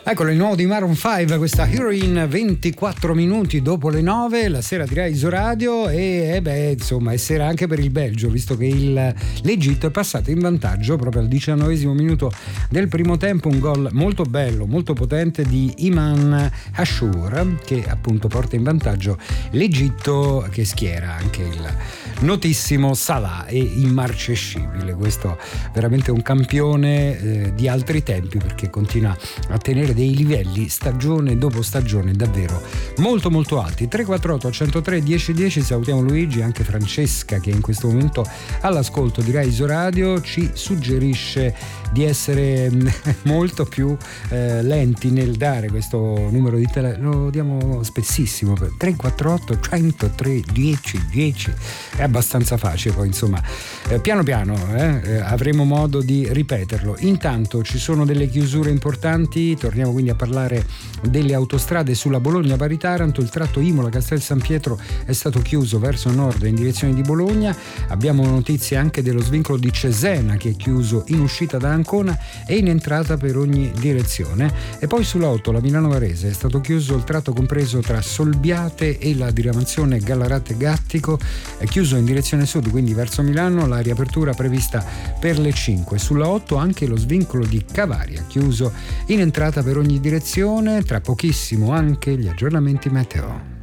Eccolo il nuovo di Maroon 5, questa Heroin, 24 minuti dopo le 9, la sera di Rai Isoradio e insomma è sera anche per il Belgio, visto che l'Egitto è passato in vantaggio proprio al 19esimo minuto del primo tempo, un gol molto bello, molto potente di Iman Ashur che appunto porta in vantaggio l'Egitto, che schiera anche il notissimo Salah e immarcescibile. Questo veramente un campione di altri tempi, perché continua a tenere dei livelli stagione dopo stagione davvero molto molto alti. 348 103 1010. Salutiamo Luigi e anche Francesca, che in questo momento all'ascolto di Rai Isoradio ci suggerisce di essere molto più lenti nel dare questo numero di telefono. Lo diamo spessissimo, 348 103 1010. È abbastanza facile, poi insomma piano piano avremo modo di ripeterlo. Intanto ci sono delle chiusure importanti, torniamo quindi a parlare delle autostrade sulla Bologna-Bari-Taranto. Il tratto Imola-Castel San Pietro è stato chiuso verso nord in direzione di Bologna. Abbiamo notizie anche dello svincolo di Cesena, che è chiuso in uscita da Ancona e in entrata per ogni direzione. E poi sulla 8, la Milano-Varese, è stato chiuso il tratto compreso tra Solbiate e la diramazione Gallarate-Gattico, è chiuso in direzione sud, quindi verso Milano. La riapertura prevista per le 5. Sulla 8 anche lo svincolo di Cavaria, chiuso in entrata per ogni direzione. Tra pochissimo anche gli aggiornamenti meteo.